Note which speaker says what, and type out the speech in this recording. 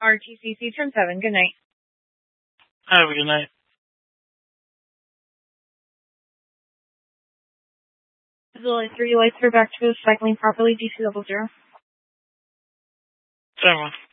Speaker 1: RTCC turn 7. Good night.
Speaker 2: Have a good night.
Speaker 1: Auxiliary 3 lights are back to cycling properly, DC 00.
Speaker 2: 7.